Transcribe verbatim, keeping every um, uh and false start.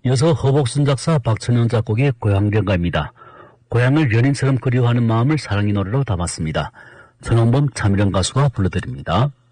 이어서 허복순 작사 박천영 작곡의 고향경가입니다. 고향을 연인처럼 그리워하는 마음을 사랑의 노래로 담았습니다. 전원범 차미령 가수가 불러드립니다.